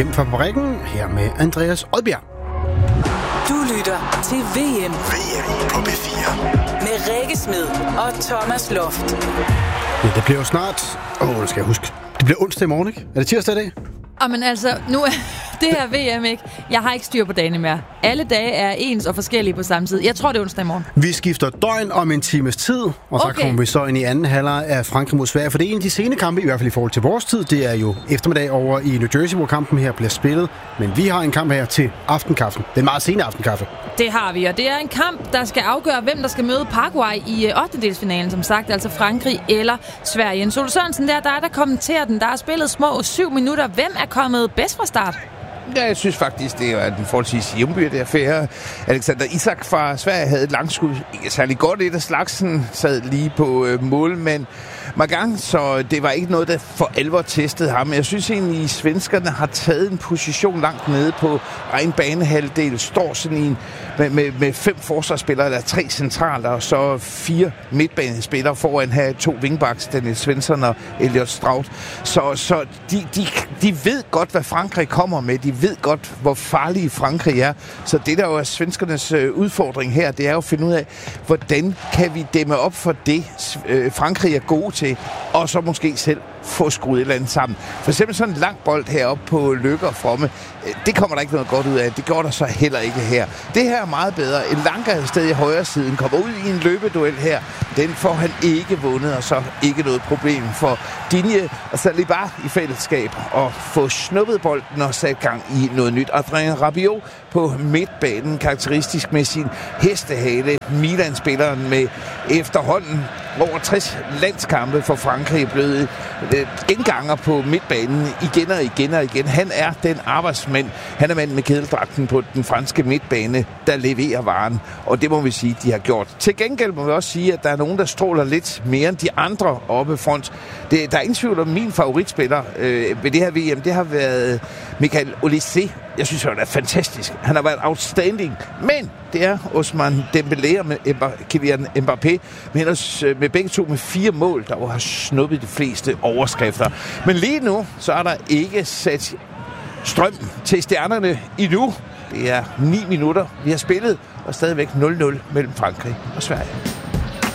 Hjem fra fabrikken, her med Andreas Odbjerg. Du lytter til VM. VM på B4. Med Rikke Smed og Thomas Loft. Ja, det bliver jo snart... det skal jeg huske. Det bliver onsdag i morgen, ikke? Er det tirsdag i dag? Men altså, nu er det her VM ikke. Jeg har ikke styr på dagene mere. Alle dage er ens og forskellige på samme tid. Jeg tror, det er onsdag i morgen. Vi skifter døgn om en times tid, og så kommer vi så ind i anden halvleg af Frankrig mod Sverige. For det er en af de sene kampe, i hvert fald i forhold til vores tid. Det er jo eftermiddag over i New Jersey, hvor kampen her bliver spillet. Men vi har en kamp her til aftenkaffen. Den meget sene aftenkaffe. Det har vi, og det er en kamp, der skal afgøre, hvem der skal møde Paraguay i 8. som sagt. Altså Frankrig eller Sverige. En Sol Sørensen der kommenterer den. Der er spillet små 7 minutter. Hvem er kommet bedst fra start? Ja, jeg synes faktisk, det er en forholdsvis jævnbyrdig affære. Alexander Isak fra Sverige havde et langskud. Ikke særlig godt et af slagsen. Sad lige på målmand Magang, så det var ikke noget, der for alvor testede ham. Jeg synes egentlig, at svenskerne har taget en position langt nede på egen banehalvdel. Står sådan en med 5 forsvarsspillere, der er 3 centraler, og så 4 midtbanespillere foran her 2 wingbacks, Daniel Svensson og Elliot Straut. Så de ved godt, hvad Frankrig kommer med. De ved godt, hvor farlige Frankrig er. Så det, der jo er svenskernes udfordring her, det er jo at finde ud af, hvordan kan vi dæmme op for det, Frankrig er gode til, og så måske selv få skruet et eller andet sammen. For eksempel sådan en lang bold heroppe på Lykke og Fromme, det kommer der ikke noget godt ud af. Det går der så heller ikke her. Det her er meget bedre. En Lanka sted i højre siden kommer ud i en løbeduel her. Den får han ikke vundet, og så ikke noget problem for Digne og Saliba i fællesskab og få snuppet bolden og sat gang i noget nyt. Adrien Rabiot på midtbanen, karakteristisk med sin hestehale. Milan-spilleren med efterhånden over 60 landskampe for Frankrig blevet indganger på midtbanen igen og igen og igen. Han er den arbejdsmand. Han er manden med kedeldragten på den franske midtbane, der leverer varen. Og det må vi sige, de har gjort. Til gengæld må vi også sige, at der er nogen, der stråler lidt mere end de andre oppe front. Der er ingen tvivl om min favoritspiller ved det her VM. Det har været Michael Olise. Jeg synes, han er fantastisk. Han har været outstanding. Men det er Ousmane Dembélé og Kylian Mbappé med begge to med 4 mål, der har snuppet de fleste overskrifter. Men lige nu, så er der ikke sat strøm til stjernerne endnu. Det er 9 minutter, vi har spillet, og stadigvæk 0-0 mellem Frankrig og Sverige.